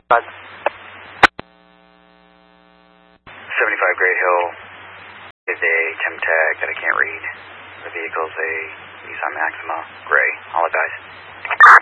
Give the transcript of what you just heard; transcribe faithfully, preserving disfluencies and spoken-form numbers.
Bud. seventy-five Great Hill is a Chem tag that I can't read. The vehicle's a Nissan Maxima, gray. All it guys.